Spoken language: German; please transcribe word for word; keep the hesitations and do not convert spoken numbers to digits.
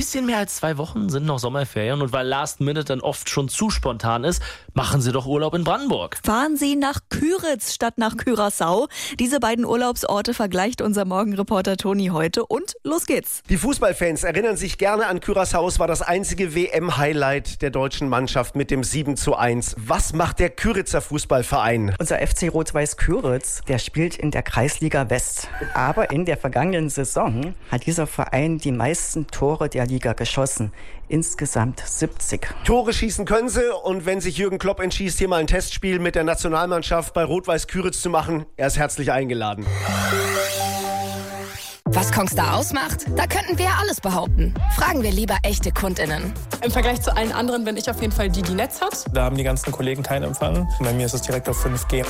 bisschen mehr als zwei Wochen sind noch Sommerferien und weil Last Minute dann oft schon zu spontan ist, machen Sie doch Urlaub in Brandenburg. Fahren Sie nach Küritz statt nach Curaçao. Diese beiden Urlaubsorte vergleicht unser Morgenreporter Toni heute und los geht's. Die Fußballfans erinnern sich gerne an Curaçao. Es war das einzige W M-Highlight der deutschen Mannschaft mit dem sieben zu eins. Was macht der Küritzer Fußballverein? Unser F C Rot-Weiß Küritz, der spielt in der Kreisliga West. Aber in der vergangenen Saison hat dieser Verein die meisten Tore der Liga geschossen. Insgesamt siebzig. Tore schießen können sie und wenn sich Jürgen Klopp entschließt, hier mal ein Testspiel mit der Nationalmannschaft bei Rot-Weiß Küritz zu machen, er ist herzlich eingeladen. Was Kongstar ausmacht? Da könnten wir ja alles behaupten. Fragen wir lieber echte KundInnen. Im Vergleich zu allen anderen bin ich auf jeden Fall die, die Netz hat. Da haben die ganzen Kollegen keinen Empfang. Bei mir ist es direkt auf fünf G.